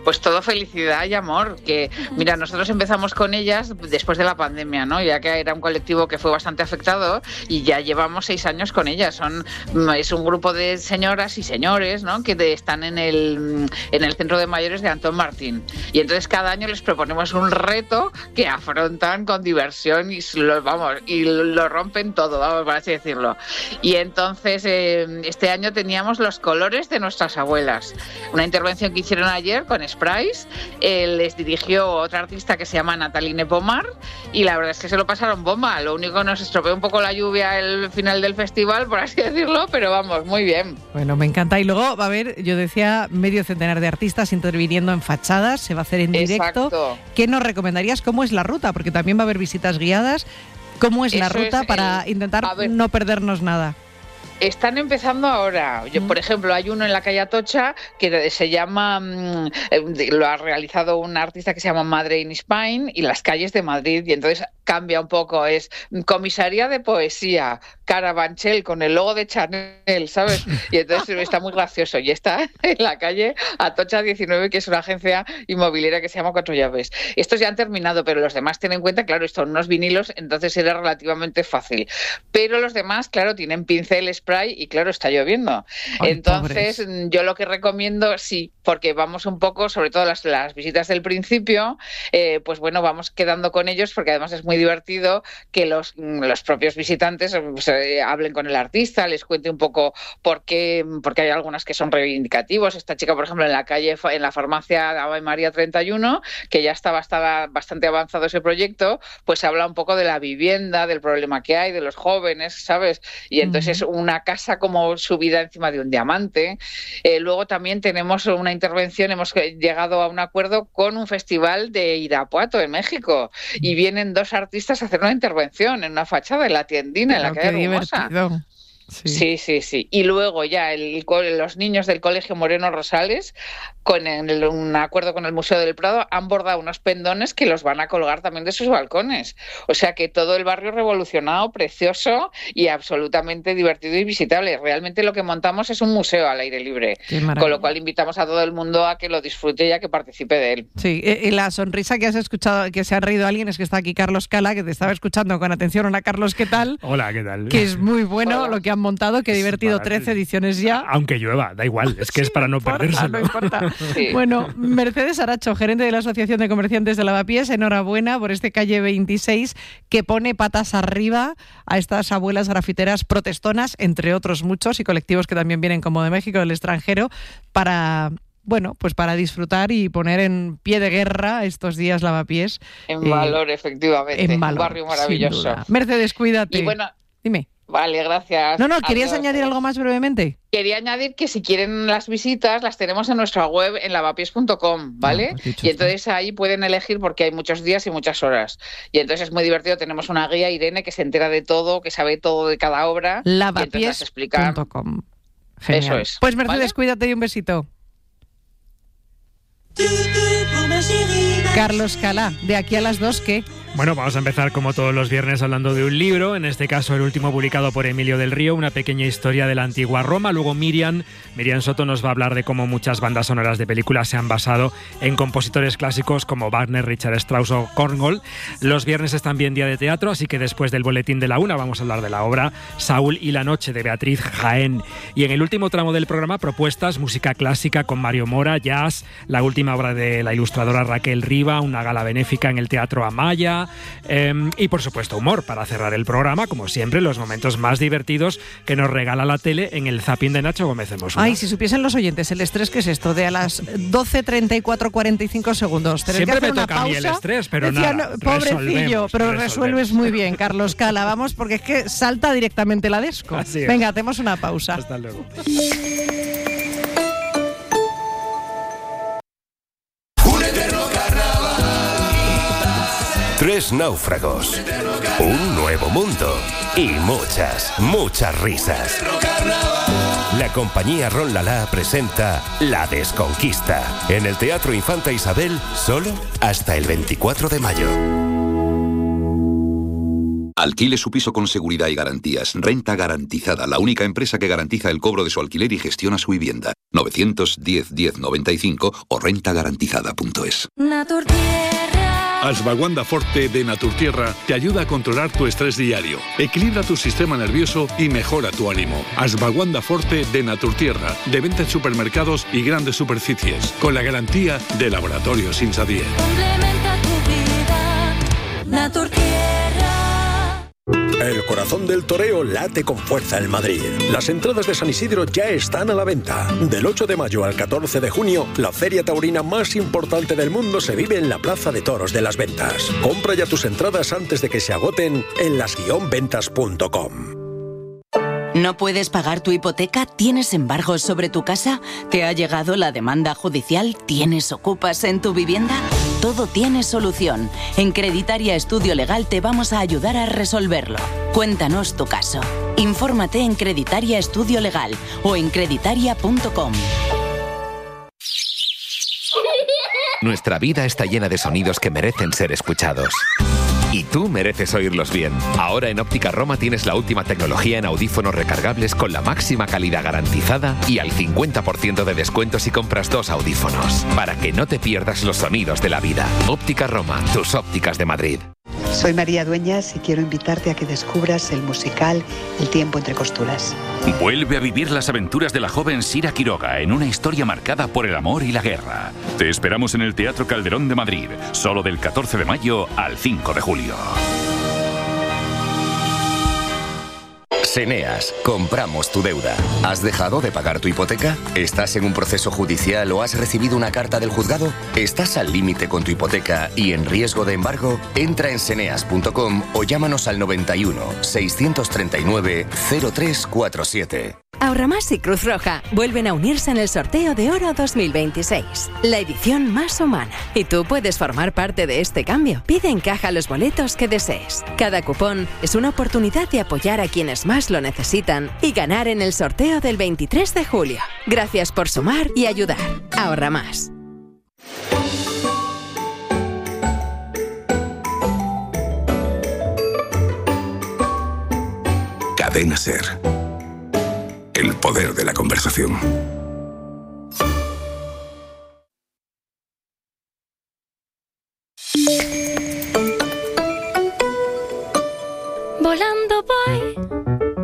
Pues todo felicidad y amor, que mira, nosotros empezamos con ellas después de la pandemia, ¿no? Ya que era un colectivo que fue bastante afectado y ya llevamos 6 años con ellas. Es un grupo de señoras y señores, ¿no? Que están en el centro de mayores de Antón Martín. Y entonces cada año les proponemos un reto que afrontan con diversión y lo rompen todo, vamos, por así decirlo. Y entonces este año teníamos los colores de nuestras abuelas. Una intervención que hicieron ayer con Sprays, les dirigió otra artista que se llama Nataline Pomar y la verdad es que se lo pasaron bomba. Lo único nos estropeó un poco la lluvia el final del festival, por así decirlo, pero vamos, muy bien. Bueno, me encanta. Y luego va a haber, yo decía, medio centenar de artistas interviniendo en fachadas, se va a hacer en directo. Exacto. ¿Qué nos recomendarías? ¿Cómo es la ruta? Porque también va a haber visitas guiadas. ¿Cómo es la ruta para intentar no perdernos nada? Están empezando ahora. Por ejemplo, hay uno en la calle Atocha que se llama, lo ha realizado un artista que se llama Madre in Spain y las calles de Madrid, y entonces cambia un poco, es comisaría de poesía, Carabanchel con el logo de Chanel, ¿sabes? Y entonces está muy gracioso. Y está en la calle Atocha 19, que es una agencia inmobiliaria que se llama Cuatro Llaves. Estos ya han terminado, pero los demás tienen en cuenta, claro, estos son unos vinilos, entonces era relativamente fácil. Pero los demás, claro, tienen pincel, spray y claro, está lloviendo. Ay, entonces, pobres. yo lo que recomiendo, sí, porque vamos un poco, sobre todo las visitas del principio, pues bueno, vamos quedando con ellos, porque además es muy divertido que los propios visitantes hablen con el artista, les cuente un poco porque hay algunas que son reivindicativos. Esta chica, por ejemplo, en la calle, en la farmacia Ave María 31, que ya estaba bastante avanzado ese proyecto, pues habla un poco de la vivienda, del problema que hay, de los jóvenes, ¿sabes? Y entonces es una casa como subida encima de un diamante. Luego también tenemos una intervención, hemos llegado a un acuerdo con un festival de Irapuato, en México, y vienen 2 artistas a hacer una intervención en una fachada en la tiendina, en la calle Hermosa. Sí. Y luego ya los niños del Colegio Moreno Rosales, con un acuerdo con el Museo del Prado, han bordado unos pendones que los van a colgar también de sus balcones. O sea que todo el barrio revolucionado, precioso y absolutamente divertido y visitable. Realmente lo que montamos es un museo al aire libre, con lo cual invitamos a todo el mundo a que lo disfrute y a que participe de él. Sí, y la sonrisa que has escuchado, que se ha reído alguien, es que está aquí Carlos Cala, que te estaba escuchando con atención. Hola, Carlos, ¿qué tal? Hola, ¿qué tal? Que es muy bueno lo que han montado, qué divertido, 13 ediciones ya. Aunque llueva, da igual, es que es para no perdérselo. No importa. Sí. Bueno, Mercedes Aracho, gerente de la Asociación de Comerciantes de Lavapiés, enhorabuena por este calle 26 que pone patas arriba a estas abuelas grafiteras protestonas, entre otros muchos, y colectivos que también vienen como de México, del extranjero, para disfrutar y poner en pie de guerra estos días Lavapiés. En valor, efectivamente. Un barrio maravilloso. Mercedes, cuídate. Y bueno, dime. Vale, gracias. No, ¿querías añadir algo más brevemente? Quería añadir que si quieren las visitas, las tenemos en nuestra web en lavapiés.com, ¿vale? Y entonces ahí pueden elegir porque hay muchos días y muchas horas. Y entonces es muy divertido, tenemos una guía, Irene, que se entera de todo, que sabe todo de cada obra. Lavapiés.com. Eso es. Pues Mercedes, ¿vale? Cuídate y un besito. Carlos Cala, de aquí a las 2, ¿qué? Bueno, vamos a empezar como todos los viernes hablando de un libro, en este caso el último publicado por Emilio del Río, una pequeña historia de la antigua Roma. Luego Miriam Soto nos va a hablar de cómo muchas bandas sonoras de películas se han basado en compositores clásicos como Wagner, Richard Strauss o Korngold. Los viernes es también día de teatro, así que después del boletín de la 1 vamos a hablar de la obra Saúl y la noche de Beatriz Jaén. Y en el último tramo del programa, propuestas, música clásica con Mario Mora, jazz, la última obra de la ilustradora Raquel Riva, una gala benéfica en el Teatro Amaya, y por supuesto humor para cerrar el programa, como siempre, los momentos más divertidos que nos regala la tele en el zapping de Nacho Gómez de Mosuna. Ay, si supiesen los oyentes el estrés que es esto de a las 12:34:45 segundos tener siempre que hacer me una toca a mí pausa. el estrés, pero Decía, nada, pobrecillo, pero resuelves muy bien, Carlos Cala. Vamos, porque es que salta directamente la desco. Así es. Venga, hacemos una pausa. Hasta luego. Tres náufragos, un nuevo mundo y muchas risas. La compañía Ron Lala presenta La Desconquista en el Teatro Infanta Isabel solo hasta el 24 de mayo. Alquile su piso con seguridad y garantías. Renta Garantizada, la única empresa que garantiza el cobro de su alquiler y gestiona su vivienda. 910 10 95 o rentagarantizada.es. Ashwagandha Forte de Naturtierra te ayuda a controlar tu estrés diario, equilibra tu sistema nervioso y mejora tu ánimo. Ashwagandha Forte de Naturtierra, de venta en supermercados y grandes superficies, con la garantía de Laboratorios Insadier. Complementa tu vida, Naturtierra. El corazón del toreo late con fuerza en Madrid. Las entradas de San Isidro ya están a la venta. Del 8 de mayo al 14 de junio, la feria taurina más importante del mundo se vive en la Plaza de Toros de las Ventas. Compra ya tus entradas antes de que se agoten en las-ventas.com. ¿No puedes pagar tu hipoteca? ¿Tienes embargos sobre tu casa? ¿Te ha llegado la demanda judicial? ¿Tienes ocupas en tu vivienda? Todo tiene solución. En Creditaria Estudio Legal te vamos a ayudar a resolverlo. Cuéntanos tu caso. Infórmate en Creditaria Estudio Legal o en creditaria.com. Nuestra vida está llena de sonidos que merecen ser escuchados. Y tú mereces oírlos bien. Ahora en Óptica Roma tienes la última tecnología en audífonos recargables con la máxima calidad garantizada y al 50% de descuento si compras 2 audífonos. Para que no te pierdas los sonidos de la vida. Óptica Roma, tus ópticas de Madrid. Soy María Dueñas y quiero invitarte a que descubras el musical El tiempo entre costuras. Vuelve a vivir las aventuras de la joven Sira Quiroga en una historia marcada por el amor y la guerra. Te esperamos en el Teatro Calderón de Madrid, solo del 14 de mayo al 5 de julio. Seneas, compramos tu deuda. ¿Has dejado de pagar tu hipoteca? ¿Estás en un proceso judicial o has recibido una carta del juzgado? ¿Estás al límite con tu hipoteca y en riesgo de embargo? Entra en seneas.com o llámanos al 91 639 0347. Ahorramás y Cruz Roja vuelven a unirse en el sorteo de Oro 2026, la edición más humana. Y tú puedes formar parte de este cambio. Pide en caja los boletos que desees. Cada cupón es una oportunidad de apoyar a quienes más lo necesitan y ganar en el sorteo del 23 de julio. Gracias por sumar y ayudar. Ahorra más. Cadena SER. El poder de la conversación.